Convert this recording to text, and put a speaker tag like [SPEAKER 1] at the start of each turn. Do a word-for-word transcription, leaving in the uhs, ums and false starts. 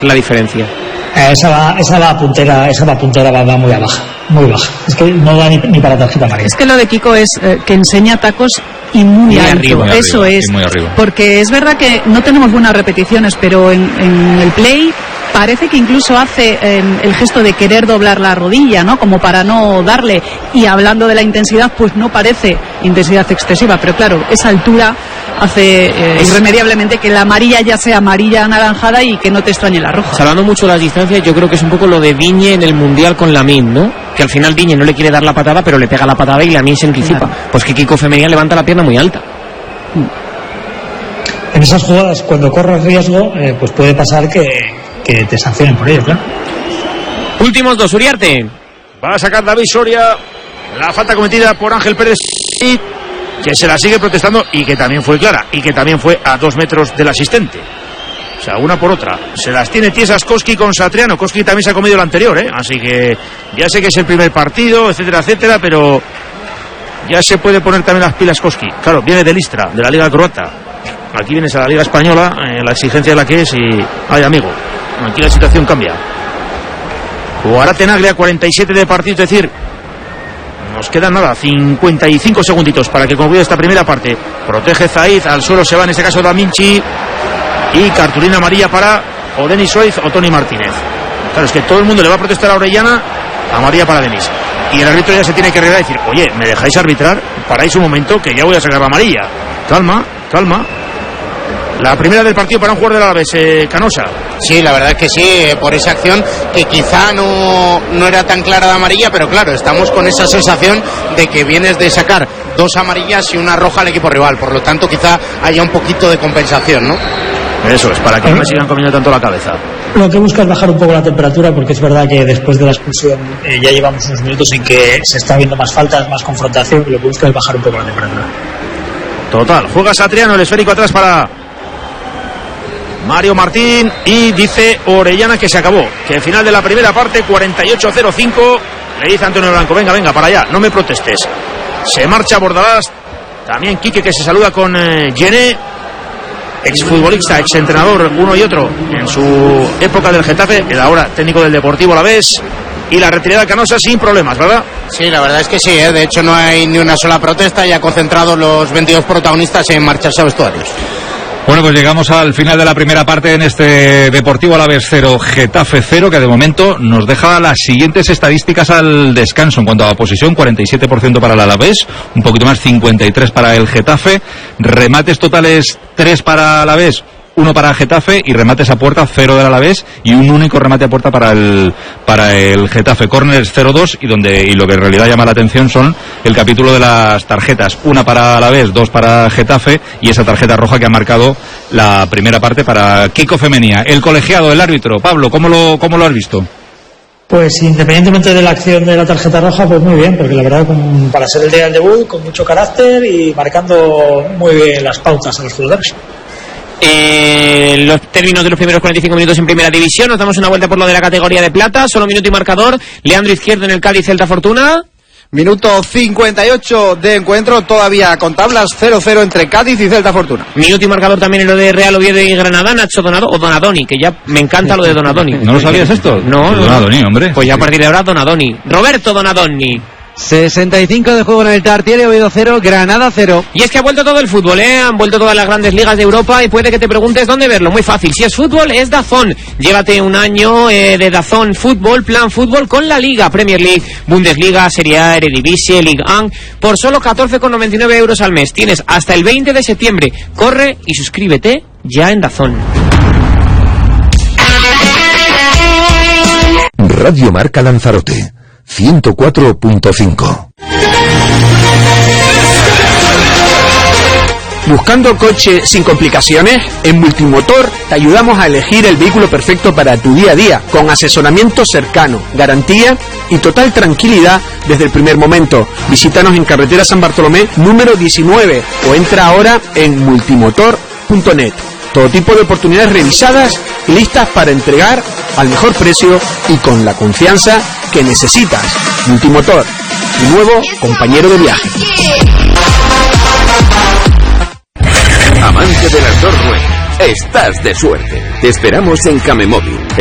[SPEAKER 1] la diferencia.
[SPEAKER 2] Esa va, esa va puntera, esa va puntera va, va muy baja, muy baja. Es que no da ni, ni para tarjeta amarilla.
[SPEAKER 3] Es que lo de Kiko es eh, que enseña tacos y muy, muy alto, arriba, muy eso arriba, es. Muy arriba. Porque es verdad que no tenemos buenas repeticiones, pero en, en el play parece que incluso hace eh, el gesto de querer doblar la rodilla, ¿no? Como para no darle. Y hablando de la intensidad, pues no parece intensidad excesiva, pero claro, esa altura hace eh, irremediablemente que la amarilla ya sea amarilla anaranjada y que no te extrañe la roja.
[SPEAKER 1] Pues hablando mucho de las distancias, yo creo que es un poco lo de Digne en el Mundial con Lamine, ¿no? Que al final Digne no le quiere dar la patada, pero le pega la patada y Lamine se anticipa. Claro. Pues que Kiko Femenía levanta la pierna muy alta.
[SPEAKER 2] En esas jugadas, cuando corres riesgo, eh, pues puede pasar que, que te sancionen por ello, claro.
[SPEAKER 1] Últimos dos, Uriarte.
[SPEAKER 4] Va a sacar David Soria la falta cometida por Ángel Pérez, que se la sigue protestando y que también fue clara y que también fue a dos metros del asistente. O sea, una por otra. Se las tiene tiesas Koski con Satriano. Koski también se ha comido el anterior, ¿eh? Así que ya sé que es el primer partido, etcétera, etcétera, pero ya se puede poner también las pilas Koski. Claro, viene de Listra, de la Liga Croata. Aquí vienes a la Liga Española, eh, la exigencia es la que es y... ay, amigo, aquí la situación cambia. Jugará Tenaglia, cuarenta y siete de partido, es decir, nos quedan nada, cincuenta y cinco segunditos para que concluya esta primera parte. Protege Zaiz, al suelo se va en este caso Daminchi y cartulina amarilla para o Denis Suárez o Tony Martínez. Claro, es que todo el mundo le va a protestar a Orellana, amarilla para Denis. Y el árbitro ya se tiene que arreglar y decir, oye, ¿me dejáis arbitrar? Paráis un momento que ya voy a sacar la amarilla. Calma, calma. La primera del partido para un jugador del Alavés, eh, Canosa.
[SPEAKER 5] Sí, la verdad es que sí, eh, por esa acción que quizá no, no era tan clara de amarilla, pero claro, estamos con esa sensación de que vienes de sacar dos amarillas y una roja al equipo rival, por lo tanto quizá haya un poquito de compensación, ¿no?
[SPEAKER 4] Eso es, para que no me sigan comiendo tanto la cabeza.
[SPEAKER 2] Lo que busca es bajar un poco la temperatura, porque es verdad que después de la expulsión eh, ya llevamos unos minutos en que se está viendo más faltas, más confrontación, y lo que busca es bajar un poco la temperatura.
[SPEAKER 4] Total, juega Satriano, el esférico atrás para Mario Martín y dice Orellana que se acabó, que al final de la primera parte, cuarenta y ocho a cero cinco, le dice Antonio Blanco, venga, venga, para allá, no me protestes. Se marcha Bordalás, también Quique que se saluda con eh, Gené, exfutbolista, exentrenador, uno y otro, en su época del Getafe, el ahora técnico del Deportivo Alavés, y la retirada Canosa sin problemas, ¿verdad?
[SPEAKER 5] Sí, la verdad es que sí, ¿eh? De hecho no hay ni una sola protesta, ya concentrados los veintidós protagonistas en marcharse a vestuarios.
[SPEAKER 6] Bueno, pues llegamos al final de la primera parte en este Deportivo Alavés cero, Getafe cero, que de momento nos deja las siguientes estadísticas al descanso. En cuanto a posesión, cuarenta y siete por ciento para el Alavés, un poquito más, cincuenta y tres por ciento para el Getafe. Remates totales, tres para Alavés, uno para Getafe, y remates a puerta, cero del Alavés, y un único remate a puerta para el para el Getafe. Córneres cero dos, y donde y lo que en realidad llama la atención son el capítulo de las tarjetas, una para Alavés, dos para Getafe, y esa tarjeta roja que ha marcado la primera parte para Kiko Femenía. El colegiado, el árbitro, Pablo, ¿cómo lo cómo lo has visto?
[SPEAKER 2] Pues independientemente de la acción de la tarjeta roja, pues muy bien, porque la verdad, con, para ser el día del debut, con mucho carácter y marcando muy bien las pautas a los jugadores.
[SPEAKER 1] Eh, los términos de los primeros cuarenta y cinco minutos en primera división. Nos damos una vuelta por lo de la categoría de plata. Solo minuto y marcador. Leandro Izquierdo en el Cádiz, Celta Fortuna.
[SPEAKER 7] Minuto cincuenta y ocho de encuentro, todavía con tablas, cero cero entre Cádiz y Celta Fortuna.
[SPEAKER 1] Minuto y marcador también en lo de Real Oviedo y Granada, Nacho Donado, o Donadoni, que ya me encanta lo de Donadoni.
[SPEAKER 6] ¿No lo sabías esto?
[SPEAKER 1] No, no.
[SPEAKER 6] Donadoni, hombre.
[SPEAKER 1] Pues ya a partir de ahora Donadoni. Roberto Donadoni.
[SPEAKER 8] sesenta y cinco de juego en el Tartiere, Oviedo cero, Granada cero.
[SPEAKER 1] Y es que ha vuelto todo el fútbol, ¿eh? Han vuelto todas las grandes ligas de Europa y puede que te preguntes dónde verlo. Muy fácil, si es fútbol, es DAZN. Llévate un año eh, de DAZN Fútbol, Plan Fútbol con la Liga, Premier League, Bundesliga, Serie A, Eredivisie, Ligue uno, por solo catorce con noventa y nueve euros al mes. Tienes hasta el veinte de septiembre. Corre y suscríbete ya en DAZN.
[SPEAKER 9] Radio Marca Lanzarote ciento cuatro punto cinco.
[SPEAKER 10] ¿Buscando coche sin complicaciones? En Multimotor te ayudamos a elegir el vehículo perfecto para tu día a día, con asesoramiento cercano, garantía y total tranquilidad desde el primer momento. Visítanos en carretera San Bartolomé número diecinueve o entra ahora en multimotor punto net. Todo tipo de oportunidades revisadas y listas para entregar al mejor precio y con la confianza que necesitas. Multimotor, tu nuevo compañero de viaje.
[SPEAKER 9] Amante de las dos ruedas, estás de suerte. Te esperamos en Camemóvil,